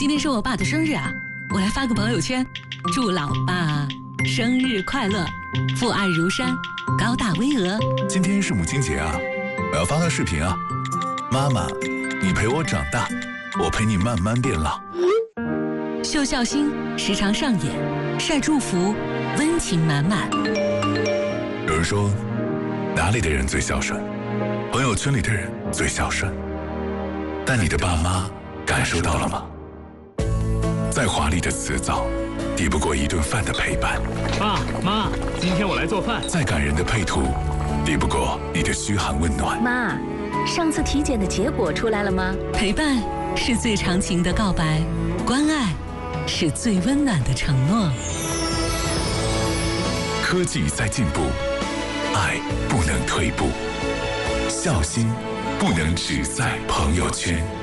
今天是我爸的生日啊，我来发个朋友圈，祝老爸生日快乐，父爱如山，高大巍峨。 今天是母亲节啊，我要发个视频啊。妈妈，你陪我长大，我陪你慢慢变老。 秀孝心时常上演，晒祝福，温情满满。 有人说，哪里的人最孝顺？朋友圈里的人最孝顺。但你的爸妈感受到了吗？再华丽的辞藻，抵不过一顿饭的陪伴。 爸妈，今天我来做饭。 再感人的配图，抵不过你的嘘寒问暖。 妈，上次体检的结果出来了吗？ 陪伴是最长情的告白，关爱是最温暖的承诺。 科技在进步，爱不能退步，孝心不能只在朋友圈。